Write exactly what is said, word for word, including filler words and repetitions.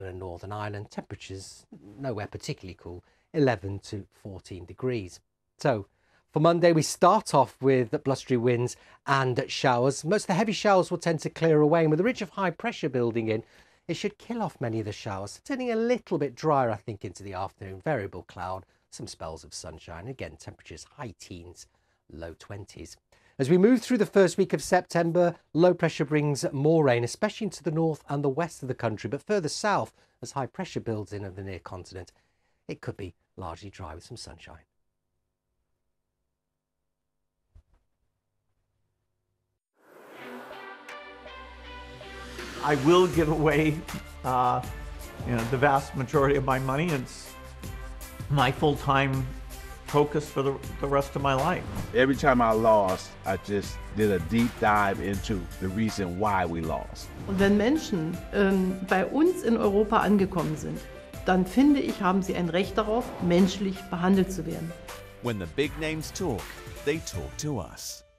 and Northern Ireland, temperatures nowhere particularly cool, eleven to fourteen degrees. So for Monday, we start off with blustery winds and showers. Most of the heavy showers will tend to clear away, and with a ridge of high pressure building in, it should kill off many of the showers, turning a little bit drier, I think, into the afternoon. Variable cloud, some spells of sunshine. Again, temperatures high teens, low twenties. As we move through the first week of September, low pressure brings more rain, especially into the north and the west of the country. But further south, as high pressure builds in over the near continent, it could be largely dry with some sunshine. I will give away uh, you know, the vast majority of my money. It's my full-time focus for the, the rest of my life. Every time I lost, I just did a deep dive into the reason why we lost. Und wenn Menschen ähm, bei uns in Europa angekommen sind, dann finde ich, haben sie ein Recht darauf, menschlich behandelt zu werden. When the big names talk, they talk to us.